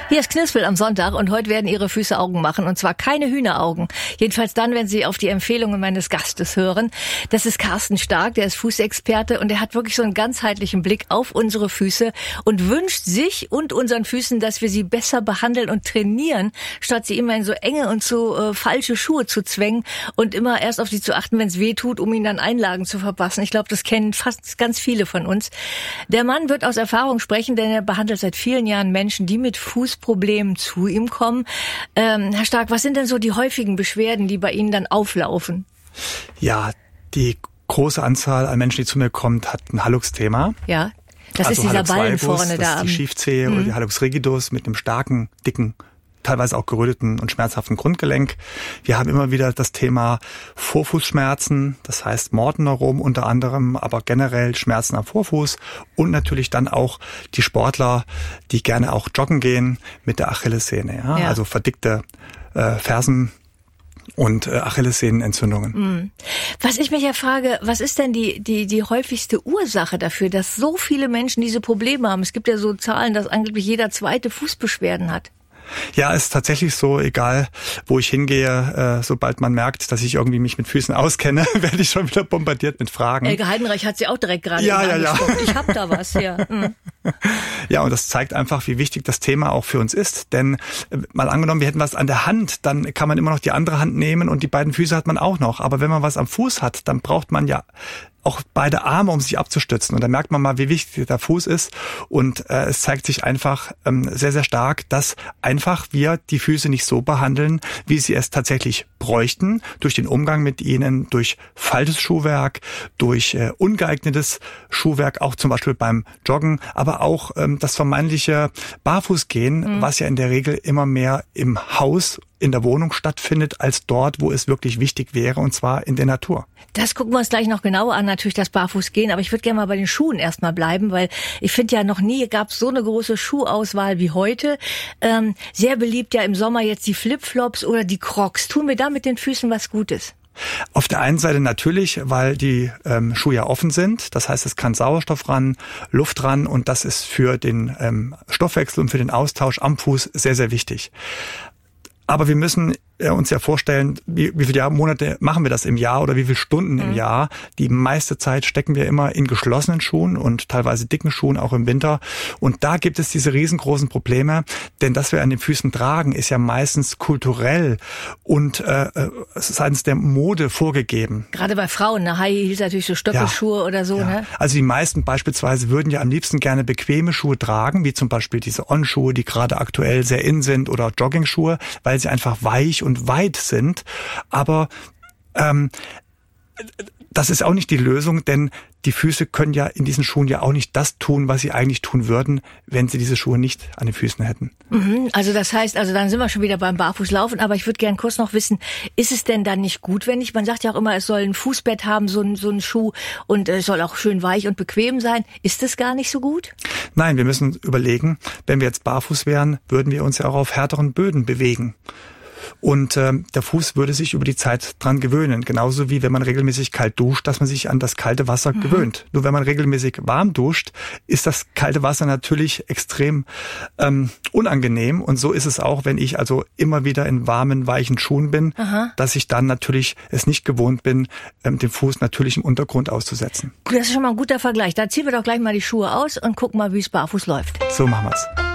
Hier ist Knispel am Sonntag und heute werden Ihre Füße Augen machen. Und zwar keine Hühneraugen. Jedenfalls dann, wenn Sie auf die Empfehlungen meines Gastes hören. Das ist Carsten Stark, der ist Fußexperte und der hat wirklich so einen ganzheitlichen Blick auf unsere Füße und wünscht sich und unseren Füßen, dass wir sie besser behandeln und trainieren, statt sie immer in so enge und so falsche Schuhe zu zwängen und immer erst auf sie zu achten, wenn es weh tut, um ihnen dann Einlagen zu verpassen. Ich glaube, das kennen fast ganz viele von uns. Der Mann wird aus Erfahrung sprechen, denn er behandelt seit vielen Jahren Menschen, die mit Fußproblemen zu ihm kommen. Herr Stark, was sind denn so die häufigen Beschwerden, die bei Ihnen dann auflaufen? Ja, die große Anzahl an Menschen, die zu mir kommt, hat ein Hallux-Thema. Ja, das ist dieser Ballen vorne da. Das ist die Schiefzehe oder die Hallux rigidus mit einem starken, dicken, teilweise auch geröteten und schmerzhaften Grundgelenk. Wir haben immer wieder das Thema Vorfußschmerzen, das heißt Mortenneurom unter anderem, aber generell Schmerzen am Vorfuß und natürlich dann auch die Sportler, die gerne auch joggen gehen mit der Achillessehne, ja. Also verdickte Fersen und Achillessehnenentzündungen. Was ich mich ja frage, was ist denn die häufigste Ursache dafür, dass so viele Menschen diese Probleme haben? Es gibt ja so Zahlen, dass angeblich jeder zweite Fußbeschwerden hat. Ja, ist tatsächlich so, egal wo ich hingehe, sobald man merkt, dass ich irgendwie mich mit Füßen auskenne, werde ich schon wieder bombardiert mit Fragen. Elke Heidenreich hat sie auch direkt gerade angesprochen. Ich hab da was, ja. Ja, und das zeigt einfach, wie wichtig das Thema auch für uns ist. Denn mal angenommen, wir hätten was an der Hand, dann kann man immer noch die andere Hand nehmen und die beiden Füße hat man auch noch. Aber wenn man was am Fuß hat, dann braucht man ja auch beide Arme, um sich abzustützen. Und da merkt man mal, wie wichtig der Fuß ist. Und es zeigt sich einfach sehr, sehr stark, dass einfach wir die Füße nicht so behandeln, wie sie es tatsächlich bräuchten. Durch den Umgang mit ihnen, durch falsches Schuhwerk, durch ungeeignetes Schuhwerk, auch zum Beispiel beim Joggen, aber auch das vermeintliche Barfußgehen, was ja in der Regel immer mehr im Haus, in der Wohnung stattfindet, als dort, wo es wirklich wichtig wäre, und zwar in der Natur. Das gucken wir uns gleich noch genauer an, natürlich das Barfußgehen, aber ich würde gerne mal bei den Schuhen erstmal bleiben, weil ich finde ja, noch nie gab es so eine große Schuhauswahl wie heute. Sehr beliebt ja im Sommer jetzt die Flipflops oder die Crocs. Tun wir da mit den Füßen was Gutes? Auf der einen Seite natürlich, weil die Schuhe ja offen sind. Das heißt, es kann Sauerstoff ran, Luft ran und das ist für den Stoffwechsel und für den Austausch am Fuß sehr, sehr wichtig. Aber wir müssen uns ja vorstellen, wie viele Monate machen wir das im Jahr oder wie viele Stunden im Jahr. Die meiste Zeit stecken wir immer in geschlossenen Schuhen und teilweise dicken Schuhen, auch im Winter. Und da gibt es diese riesengroßen Probleme, denn das wir an den Füßen tragen, ist ja meistens kulturell und seitens der Mode vorgegeben. Gerade bei Frauen, ne? High Heels natürlich so Stöckelschuhe oder so. Ja. Ne? Also die meisten beispielsweise würden ja am liebsten gerne bequeme Schuhe tragen, wie zum Beispiel diese On-Schuhe, die gerade aktuell sehr in sind, oder Jogging-Schuhe, weil sie einfach weich und weit sind, aber das ist auch nicht die Lösung, denn die Füße können ja in diesen Schuhen ja auch nicht das tun, was sie eigentlich tun würden, wenn sie diese Schuhe nicht an den Füßen hätten. Also das heißt, dann sind wir schon wieder beim Barfußlaufen, aber ich würde gern kurz noch wissen, ist es denn dann nicht gut, wenn man sagt ja auch immer, es soll ein Fußbett haben, so ein Schuh, und es soll auch schön weich und bequem sein. Ist es gar nicht so gut? Nein, wir müssen überlegen, wenn wir jetzt barfuß wären, würden wir uns ja auch auf härteren Böden bewegen. Und der Fuß würde sich über die Zeit dran gewöhnen. Genauso wie wenn man regelmäßig kalt duscht, dass man sich an das kalte Wasser gewöhnt. Nur wenn man regelmäßig warm duscht, ist das kalte Wasser natürlich extrem unangenehm. Und so ist es auch, wenn ich also immer wieder in warmen, weichen Schuhen bin, dass ich dann natürlich es nicht gewohnt bin, den Fuß natürlich im Untergrund auszusetzen. Das ist schon mal ein guter Vergleich. Da ziehen wir doch gleich mal die Schuhe aus und gucken mal, wie es barfuß läuft. So machen wir's.